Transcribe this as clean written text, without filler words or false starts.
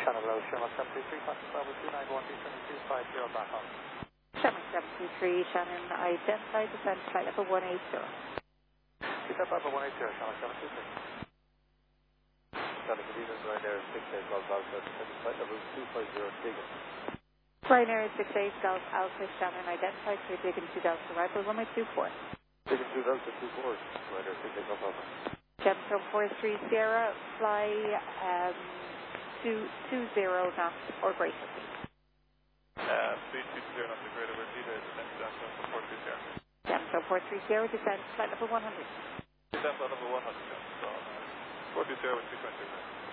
Channel low, Sherman 723, contact Bravo 291, B7250 back on. Sherman 723, Shannon, identified descent flight level 180. Descent Bravo 180, Sherman 723. Shannon, good evening, Ryanair 68 Golf Alpha, descending flight level 250 Diggin. Ryanair 68 Golf Alpha, Shannon, identified for Diggin 2 Delta, arrival runway 24. Diggin 2 Delta 24, Ryanair 68 Golf Alpha. Gemstone 430, fly 220 knots or greater. 320 knots or greater, we're either descent to Gemstone 430. Gemstone 430, descent flight level 100. Descent flight level 100, so 420 with 220.